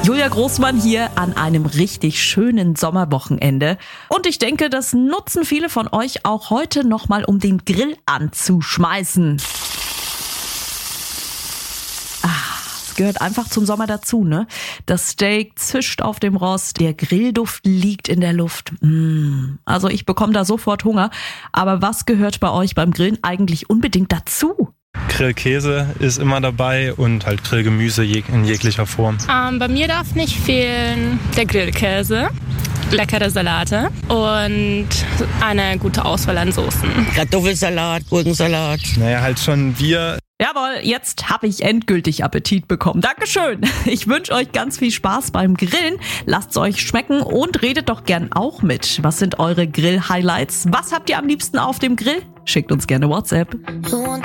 Julia Großmann hier an einem richtig schönen Sommerwochenende. Und ich denke, das nutzen viele von euch auch heute nochmal, um den Grill anzuschmeißen. Es gehört einfach zum Sommer dazu, ne? Das Steak zischt auf dem Rost, der Grillduft liegt in der Luft. Also ich bekomme da sofort Hunger. Aber was gehört bei euch beim Grillen eigentlich unbedingt dazu? Grillkäse ist immer dabei und halt Grillgemüse in jeglicher Form. Bei mir darf nicht fehlen der Grillkäse, leckere Salate und eine gute Auswahl an Soßen. Kartoffelsalat, Gurkensalat. Naja, halt schon Bier. Jawohl, jetzt habe ich endgültig Appetit bekommen. Dankeschön. Ich wünsche euch ganz viel Spaß beim Grillen. Lasst es euch schmecken und redet doch gern auch mit. Was sind eure Grill-Highlights? Was habt ihr am liebsten auf dem Grill? Schickt uns gerne WhatsApp.